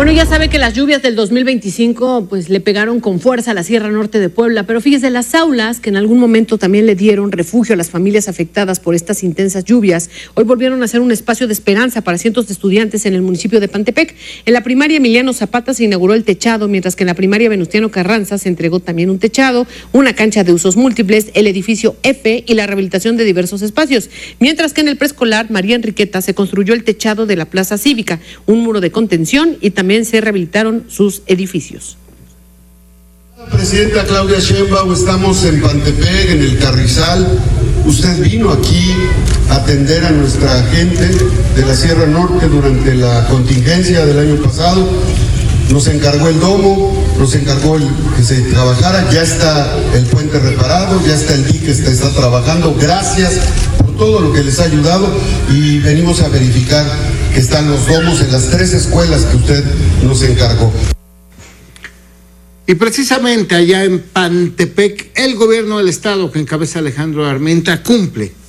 Bueno, ya sabe que las lluvias del 2025 pues le pegaron con fuerza a la Sierra Norte de Puebla, pero fíjese, las aulas que en algún momento también le dieron refugio a las familias afectadas por estas intensas lluvias, hoy volvieron a ser un espacio de esperanza para cientos de estudiantes en el municipio de Pantepec. En la primaria Emiliano Zapata se inauguró el techado, mientras que en la primaria Venustiano Carranza se entregó también un techado, una cancha de usos múltiples, el edificio F y la rehabilitación de diversos espacios, mientras que en el preescolar María Enriqueta se construyó el techado de la Plaza Cívica, un muro de contención y también se rehabilitaron sus edificios. Presidenta Claudia Sheinbaum, estamos en Pantepec, en el Carrizal. Usted vino aquí a atender a nuestra gente de la Sierra Norte durante la contingencia del año pasado. Nos encargó el domo, nos encargó que se trabajara, ya está el puente reparado, ya está el dique, está trabajando. Gracias por todo lo que les ha ayudado y venimos a verificar que están los domos en las 3 escuelas que usted nos encargó. Y precisamente allá en Pantepec, el gobierno del estado que encabeza Alejandro Armenta cumple